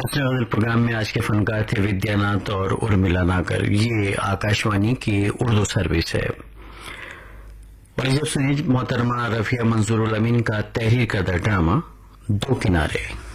हुस्न गजल प्रोग्राम में आज के फनकार थे विद्यानाथ और उर्मिला नागर। ये आकाशवाणी की उर्दू सर्विस है। और जब सुनिए मोहतरमा रफिया मंजूरुल अमीन का तहरीर करदा ड्रामा दो किनारे।